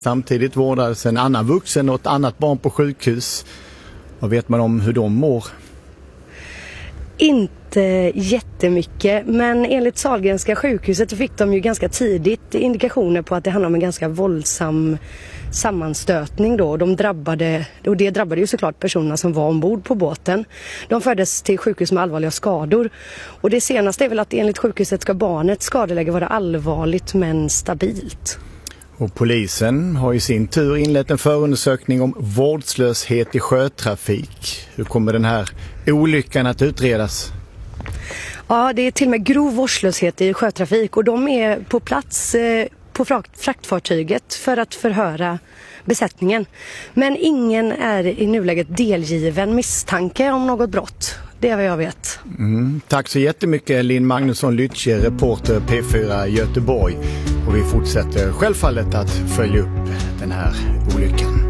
Samtidigt vårdades en annan vuxen och ett annat barn på sjukhus. Vad vet man om hur de mår? Inte jättemycket, men enligt Sahlgrenska sjukhuset fick de ju ganska tidigt indikationer på att det handlar om en ganska våldsam sammanstötning då. Det drabbade ju såklart personerna som var ombord på båten. De fördes till sjukhus med allvarliga skador. Och det senaste är väl att enligt sjukhuset ska barnets skadeläge vara allvarligt men stabilt. Och polisen har i sin tur inlett en förundersökning om vårdslöshet i sjötrafik. Hur kommer den här olyckan att utredas? Ja, det är till och med grov vårdslöshet i sjötrafik och de är på plats på fraktfartyget för att förhöra besättningen. Men ingen är i nuläget delgiven misstanke om något brott. Det är vad jag vet. Tack så jättemycket Linn Magnusson Lytje, reporter P4 Göteborg. Och vi fortsätter självfallet att följa upp den här olyckan.